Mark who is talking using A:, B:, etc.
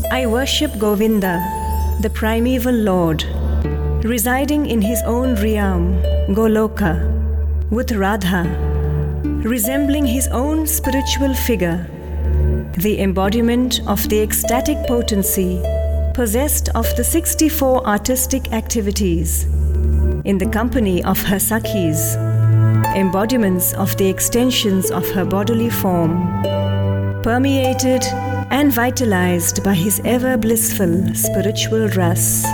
A: I worship Govinda, the primeval Lord, residing in his own realm, Goloka, with Radha, resembling his own spiritual figure, the embodiment of the ecstatic potency possessed of the 64 artistic activities, in the company of her Sakhis, embodiments of the extensions of her bodily form, permeated and vitalized by his ever blissful spiritual ras.